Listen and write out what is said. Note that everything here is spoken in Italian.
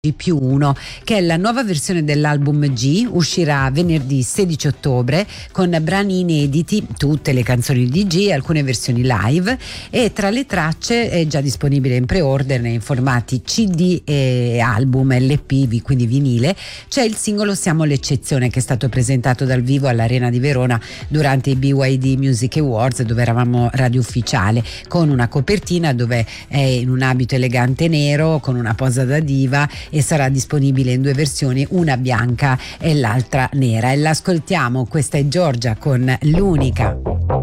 G+1, che è la nuova versione dell'album G, uscirà venerdì 16 ottobre con brani inediti, tutte le canzoni di G, alcune versioni live, e tra le tracce è già disponibile in pre-order in formati CD e album, LP, quindi vinile. C'è il singolo Siamo l'eccezione, che è stato presentato dal vivo all'Arena di Verona durante i BYD Music Awards, dove eravamo radio ufficiale, con una copertina dove è in un abito elegante nero con una posa da diva, e sarà disponibile in due versioni, una bianca e l'altra nera. E l'ascoltiamo, questa è Giorgia con L'unica.